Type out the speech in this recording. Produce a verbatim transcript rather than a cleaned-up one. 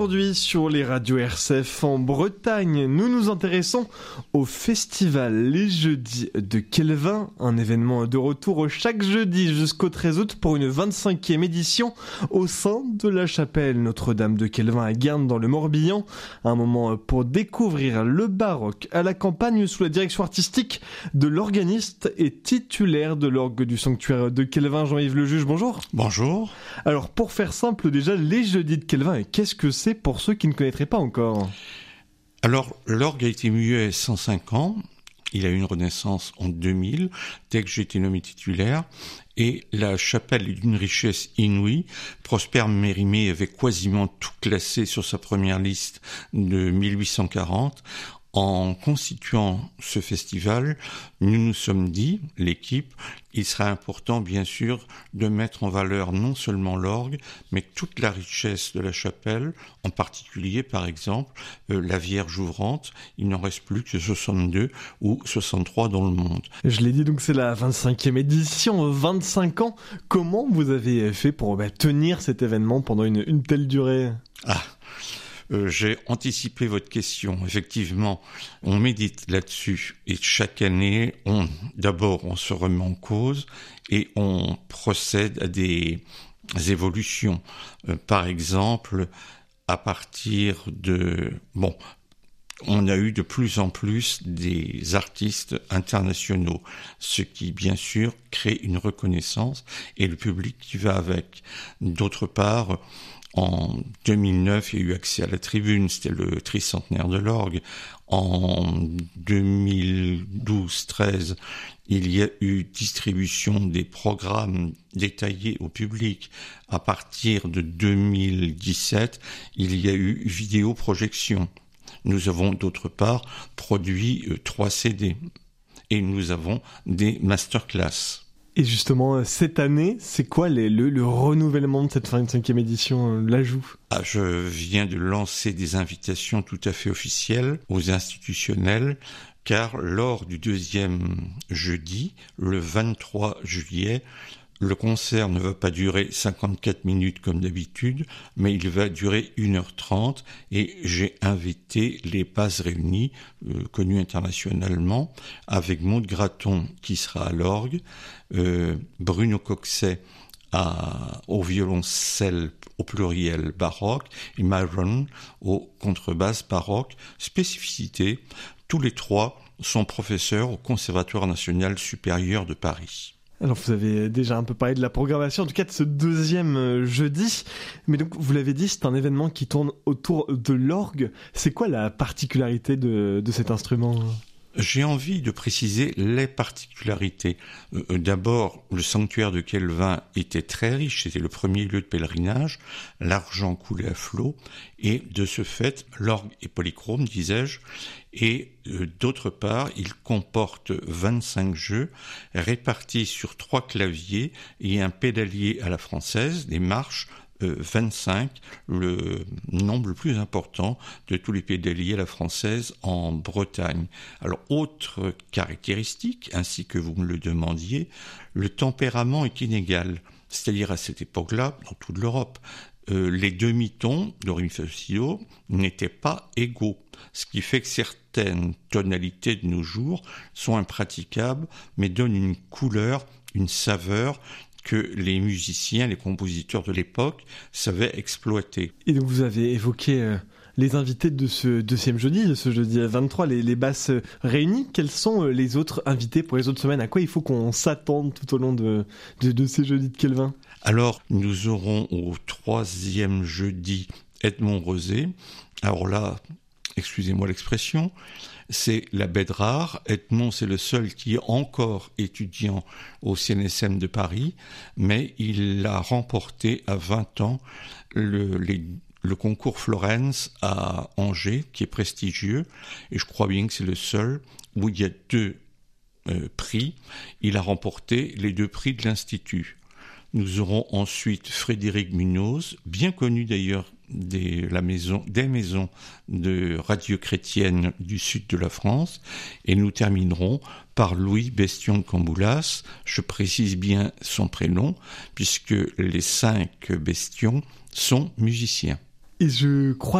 Aujourd'hui sur les radios R C F en Bretagne, nous nous intéressons au festival Les Jeudis de Kelvin, un événement de retour chaque jeudi jusqu'au treize août pour une vingt-cinquième édition au sein de la chapelle Notre-Dame de Kelvin à Guernes dans le Morbihan. Un moment pour découvrir le baroque à la campagne sous la direction artistique de l'organiste et titulaire de l'orgue du sanctuaire de Kelvin, Jean-Yves Le Juge. Bonjour. Bonjour. Alors pour faire simple déjà, Les Jeudis de Kelvin, qu'est-ce que c'est pour ceux qui ne connaîtraient pas encore? Alors, l'orgue a été muet cent cinq ans. Il a eu une renaissance en deux mille, dès que j'ai été nommé titulaire. Et la chapelle est d'une richesse inouïe. Prosper Mérimée avait quasiment tout classé sur sa première liste de mille huit cent quarante. En constituant ce festival, nous nous sommes dit, l'équipe, il sera important bien sûr de mettre en valeur non seulement l'orgue, mais toute la richesse de la chapelle, en particulier par exemple euh, la Vierge ouvrante. Il n'en reste plus que soixante-deux ou soixante-trois dans le monde. Je l'ai dit, donc c'est la vingt-cinquième édition, vingt-cinq ans. Comment vous avez fait pour bah, tenir cet événement pendant une, une telle durée? Ah Euh, j'ai anticipé votre question. Effectivement, on médite là-dessus et chaque année, on, d'abord, on se remet en cause et on procède à des évolutions. Euh, par exemple, à partir de... Bon, on a eu de plus en plus des artistes internationaux, ce qui, bien sûr, crée une reconnaissance et le public qui va avec. D'autre part, en deux mille neuf, il y a eu accès à la tribune, c'était le tricentenaire de l'orgue. En deux mille douze treize, il y a eu distribution des programmes détaillés au public. À partir de deux mille dix-sept, il y a eu vidéoprojection. Nous avons d'autre part produit euh, trois C D et nous avons des masterclass. Et justement, cette année, c'est quoi les, le, le renouvellement de cette vingt-cinquième édition, euh, l'ajout? Ah, je viens de lancer des invitations tout à fait officielles aux institutionnels, car lors du deuxième jeudi, le vingt-trois juillet, le concert ne va pas durer cinquante-quatre minutes comme d'habitude, mais il va durer une heure trente et j'ai invité les bases réunies, euh, connues internationalement, avec Maud Graton qui sera à l'orgue, euh, Bruno Coxet à, au violoncelle au pluriel baroque et Myron au contrebasse baroque. Spécificité, tous les trois sont professeurs au Conservatoire national supérieur de Paris. Alors vous avez déjà un peu parlé de la programmation, en tout cas de ce deuxième euh, jeudi, mais donc vous l'avez dit, c'est un événement qui tourne autour de l'orgue. C'est quoi la particularité de, de cet instrument ? J'ai envie de préciser les particularités. Euh, d'abord, le sanctuaire de Kelvin était très riche, c'était le premier lieu de pèlerinage, l'argent coulait à flot, et de ce fait, l'orgue est polychrome, disais-je, et euh, d'autre part, il comporte vingt-cinq jeux répartis sur trois claviers et un pédalier à la française, des marches, Euh, vingt-cinq, le nombre le plus important de tous les pédaliers à la française en Bretagne. Alors, autre caractéristique, ainsi que vous me le demandiez, le tempérament est inégal. C'est-à-dire à cette époque-là, dans toute l'Europe, euh, les demi-tons de ré mi fa si do n'étaient pas égaux. Ce qui fait que certaines tonalités de nos jours sont impraticables, mais donnent une couleur, une saveur, que les musiciens, les compositeurs de l'époque savaient exploiter. Et donc vous avez évoqué euh, les invités de ce deuxième jeudi, de ce jeudi vingt-trois, les, les basses réunies. Quels sont euh, les autres invités pour les autres semaines? À quoi il faut qu'on s'attende tout au long de, de, de ces jeudis de Kelvin? Alors, nous aurons au troisième jeudi Edmond Rosé. Alors là, excusez-moi l'expression, c'est la bête rare. Edmond, c'est le seul qui est encore étudiant au C N S M de Paris, mais il a remporté à vingt ans le, les, le concours Florence à Angers, qui est prestigieux, et je crois bien que c'est le seul où il y a deux euh, prix. Il a remporté les deux prix de l'Institut. Nous aurons ensuite Frédéric Munoz, bien connu d'ailleurs des, la maison, des maisons de radio chrétienne du sud de la France. Et nous terminerons par Louis Bestion de Camboulas. Je précise bien son prénom, puisque les cinq Bestions sont musiciens. Et je crois